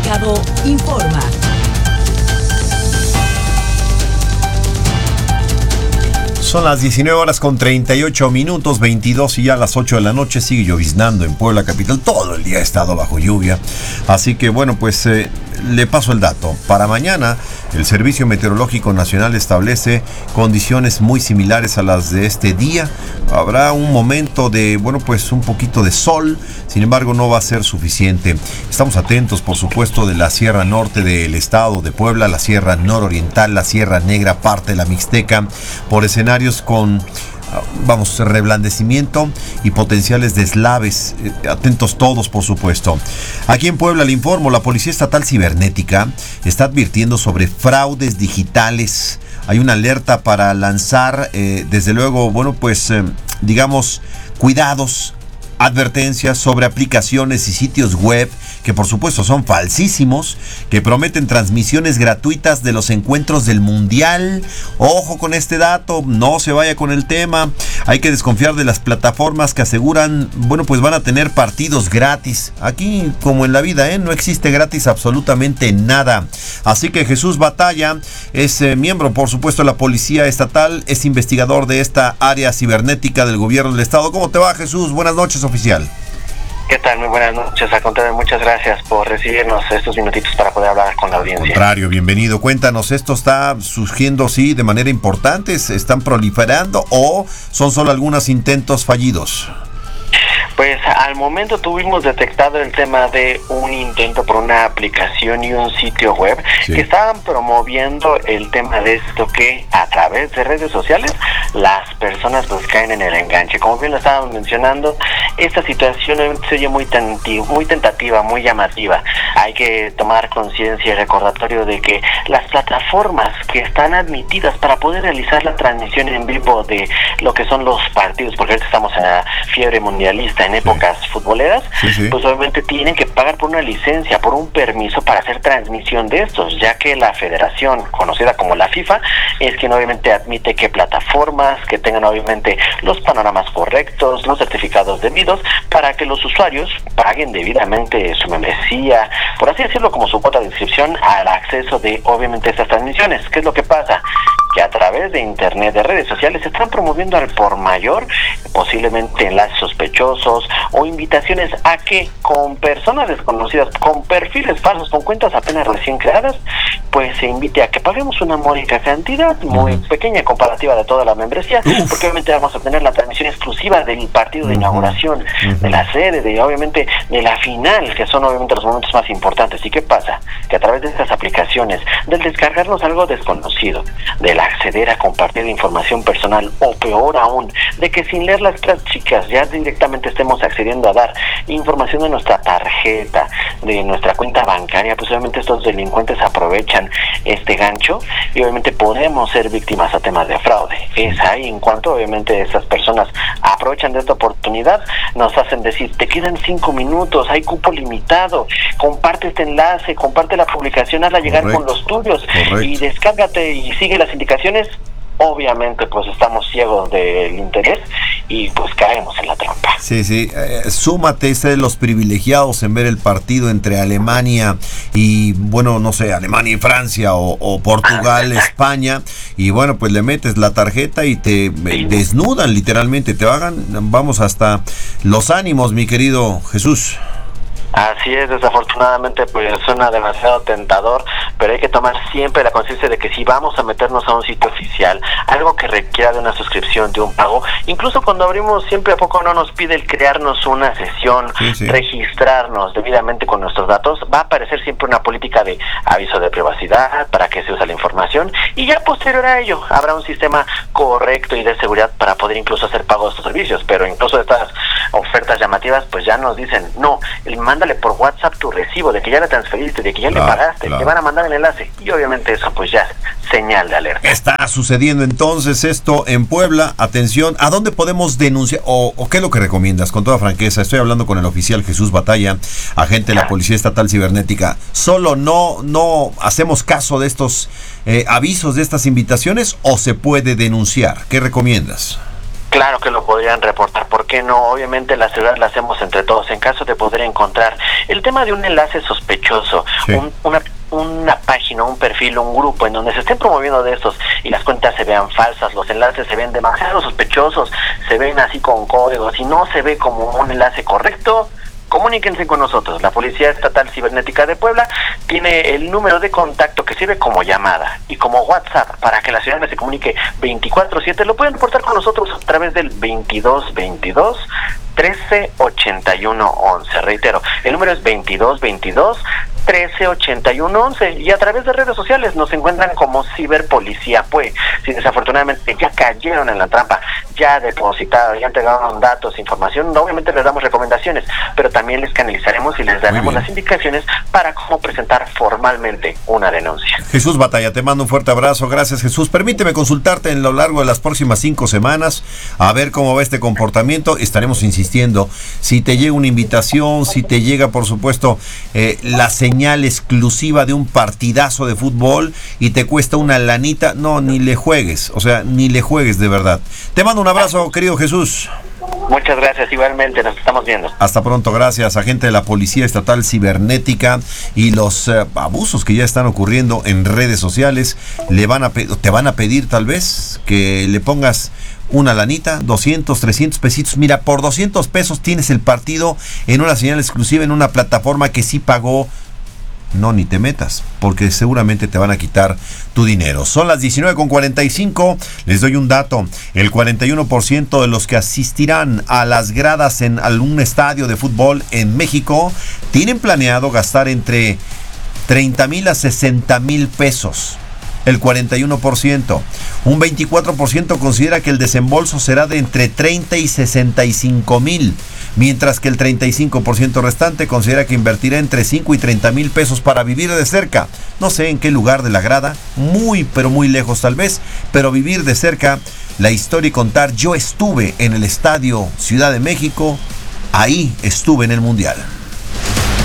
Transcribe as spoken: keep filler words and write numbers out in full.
Mercado informa. Son las diecinueve horas con treinta y ocho minutos, veintidós y ya a las ocho de la noche sigue lloviznando en Puebla capital. Todo el día ha estado bajo lluvia. Así que bueno, pues eh, le paso el dato. Para mañana el Servicio Meteorológico Nacional establece condiciones muy similares a las de este día. Habrá un momento de, bueno, pues un poquito de sol. Sin embargo, no va a ser suficiente. Estamos atentos, por supuesto, de la Sierra Norte del estado de Puebla, la Sierra Nororiental, la Sierra Negra, parte de la Mixteca, por escenarios con, vamos, reblandecimiento y potenciales deslaves. Atentos todos, por supuesto. Aquí en Puebla le informo, la Policía Estatal Cibernética está advirtiendo sobre fraudes digitales. Hay una alerta para lanzar, eh, desde luego, bueno, pues, eh, digamos, cuidados, advertencias sobre aplicaciones y sitios web que por supuesto son falsísimos, que prometen transmisiones gratuitas de los encuentros del Mundial. Ojo con este dato, no se vaya con el tema. Hay que desconfiar de las plataformas que aseguran, bueno, pues van a tener partidos gratis. Aquí, como en la vida, ¿eh? No existe gratis absolutamente nada. Así que Jesús Batalla es eh, miembro, por supuesto, de la Policía Estatal, es investigador de esta área cibernética del gobierno del estado. ¿Cómo te va, Jesús? Buenas noches, oficial. ¿Qué tal? Muy buenas noches. Al contrario, muchas gracias por recibirnos estos minutitos para poder hablar con la audiencia. Al contrario, bienvenido. Cuéntanos, ¿esto está surgiendo, sí, de manera importante? ¿Están proliferando o son solo algunos intentos fallidos? Pues al momento tuvimos detectado el tema de un intento por una aplicación y un sitio web, sí, que estaban promoviendo el tema de esto, que a través de redes sociales las personas pues caen en el enganche. Como bien lo estábamos mencionando, esta situación se oye muy, tenti- muy tentativa, muy llamativa. Hay que tomar conciencia y recordatorio de que las plataformas que están admitidas para poder realizar la transmisión en vivo de lo que son los partidos, porque ahorita estamos en la fiebre mundialista, en épocas sí. futboleras, sí, sí. pues obviamente tienen que pagar por una licencia, por un permiso para hacer transmisión de estos, ya que la federación, conocida como la FIFA, es quien obviamente admite que plataformas que tengan obviamente los panoramas correctos, los certificados debidos, para que los usuarios paguen debidamente su membresía, por así decirlo, como su cuota de inscripción al acceso de obviamente estas transmisiones. ¿Qué es lo que pasa? Que a través de internet, de redes sociales, se están promoviendo al por mayor, posiblemente enlaces sospechosos o invitaciones a que con personas desconocidas, con perfiles falsos, con cuentas apenas recién creadas, pues se invite a que paguemos una módica cantidad, muy uh-huh. pequeña comparativa de toda la membresía, Uf. porque obviamente vamos a tener la transmisión exclusiva del partido de uh-huh. inauguración, uh-huh. de la sede, de obviamente de la final, que son obviamente los momentos más importantes. ¿Y qué pasa? Que a través de estas aplicaciones, del descargarnos algo desconocido, de la acceder a compartir información personal, o peor aún, de que sin leer las letras chicas ya directamente estemos accediendo a dar información de nuestra tarjeta, de nuestra cuenta bancaria, pues obviamente estos delincuentes aprovechan este gancho y obviamente podemos ser víctimas a temas de fraude. Es ahí en cuanto obviamente estas personas aprovechan de esta oportunidad, nos hacen decir, te quedan cinco minutos, hay cupo limitado, comparte este enlace, comparte la publicación, hazla llegar Correcto. con los tuyos Correcto. y descárgate y sigue las indicaciones. Obviamente pues estamos ciegos del interés y pues caemos en la trampa. Sí, sí, eh, súmate, este de los privilegiados en ver el partido entre Alemania y, bueno, no sé, Alemania y Francia o, o Portugal, España, y bueno, pues le metes la tarjeta y te sí. desnudan literalmente, te hagan, vamos, hasta los ánimos, mi querido Jesús. Así es, desafortunadamente pues suena demasiado tentador, pero hay que tomar siempre la conciencia de que si vamos a meternos a un sitio oficial, algo que requiera de una suscripción, de un pago, incluso cuando abrimos siempre a poco no nos pide el crearnos una sesión, sí, sí. registrarnos debidamente con nuestros datos, va a aparecer siempre una política de aviso de privacidad, para que se use la información, y ya posterior a ello habrá un sistema correcto y de seguridad para poder incluso hacer pago de estos servicios, pero incluso estas ofertas llamativas pues ya nos dicen, no, el mándale por WhatsApp tu recibo de que ya le transferiste, de que ya claro, le pagaste, claro. te van a mandar el enlace, y obviamente eso pues ya es señal de alerta. Está sucediendo entonces esto en Puebla. Atención, ¿a dónde podemos denunciar o, o qué es lo que recomiendas? Con toda franqueza, estoy hablando con el oficial Jesús Batalla, agente de la Policía Estatal Cibernética. ¿Solo no, no hacemos caso de estos eh, avisos, de estas invitaciones, o se puede denunciar? ¿Qué recomiendas? Claro que lo podrían reportar, ¿por qué no? Obviamente la seguridad la hacemos entre todos, en caso de poder encontrar el tema de un enlace sospechoso, sí. un, una una página, un perfil, un grupo en donde se estén promoviendo de estos y las cuentas se vean falsas, los enlaces se ven demasiado sospechosos, se ven así con códigos y no se ve como un enlace correcto, comuníquense con nosotros. La Policía Estatal Cibernética de Puebla tiene el número de contacto que sirve como llamada y como WhatsApp para que la ciudadana se comunique veinticuatro siete. Lo pueden reportar con nosotros a través del veintidós veintidós trece ochenta y uno once. Reitero, el número es veintidós veintidós trece ochenta y uno once y a través de redes sociales nos encuentran como Ciberpolicía Pue. Si desafortunadamente ya cayeron en la trampa, ya depositaron, ya entregaron datos, información, obviamente les damos recomendaciones, pero también les canalizaremos y les daremos las indicaciones para cómo presentar formalmente una denuncia. Jesús Batalla, te mando un fuerte abrazo. Gracias, Jesús. Permíteme consultarte en lo largo de las próximas cinco semanas a ver cómo va este comportamiento. Estaremos insistiendo. Si te llega una invitación, si te llega, por supuesto, eh, la señal exclusiva de un partidazo de fútbol y te cuesta una lanita, no, ni le juegues, o sea, ni le juegues de verdad. Te mando un abrazo, querido Jesús. Muchas gracias, igualmente, nos estamos viendo. Hasta pronto, gracias, agente de la Policía Estatal Cibernética. Y los uh, abusos que ya están ocurriendo en redes sociales, le van a pe- te van a pedir tal vez que le pongas una lanita, doscientos, trescientos pesitos. Mira, por doscientos pesos tienes el partido en una señal exclusiva, en una plataforma que sí pagó. No, ni te metas, porque seguramente te van a quitar tu dinero. Son las diecinueve con cuarenta y cinco. Les doy un dato. El cuarenta y uno por ciento de los que asistirán a las gradas en algún estadio de fútbol en México tienen planeado gastar entre treinta mil a sesenta mil pesos. El cuarenta y uno por ciento. Un veinticuatro por ciento considera que el desembolso será de entre treinta y sesenta y cinco mil, mientras que el treinta y cinco por ciento restante considera que invertirá entre cinco y treinta mil pesos para vivir de cerca. No sé en qué lugar de la grada, muy pero muy lejos tal vez, pero vivir de cerca la historia y contar. Yo estuve en el Estadio Ciudad de México, ahí estuve en el Mundial.